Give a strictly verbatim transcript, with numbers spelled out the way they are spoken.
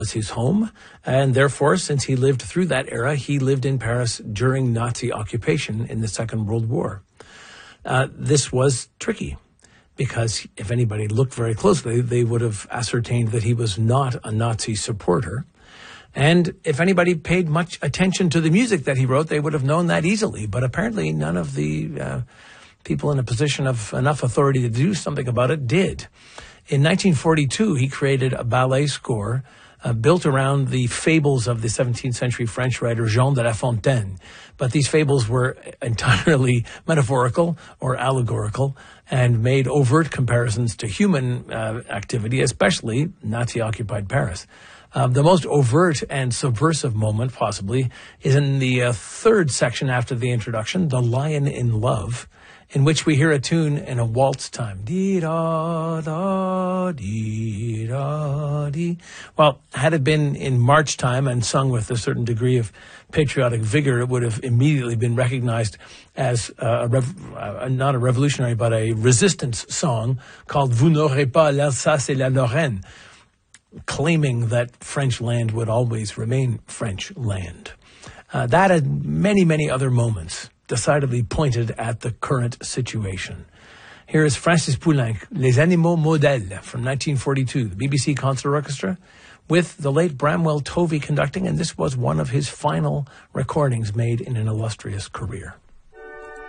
was his home, and therefore, since he lived through that era, he lived in Paris during Nazi occupation in the Second World War. Uh, this was tricky, because if anybody looked very closely, they would have ascertained that he was not a Nazi supporter. And if anybody paid much attention to the music that he wrote, they would have known that easily. But apparently none of the uh, people in a position of enough authority to do something about it did. In nineteen forty-two, he created a ballet score Uh, built around the fables of the seventeenth century French writer Jean de La Fontaine. But these fables were entirely metaphorical or allegorical and made overt comparisons to human uh, activity, especially Nazi-occupied Paris. Uh, the most overt and subversive moment, possibly, is in the uh, third section after the introduction, The Lion in Love, in which we hear a tune in a waltz time. Dee-da, dee-da-dee. Well, had it been in march time and sung with a certain degree of patriotic vigor, it would have immediately been recognized as uh, a rev- uh, not a revolutionary, but a resistance song called Vous n'aurez pas l'Alsace et la Lorraine, claiming that French land would always remain French land. Uh, that and many, many other moments decidedly pointed at the current situation. Here is Francis Poulenc, Les Animaux Modèles from nineteen forty-two, the B B C Concert Orchestra, with the late Bramwell Tovey conducting, and this was one of his final recordings made in an illustrious career.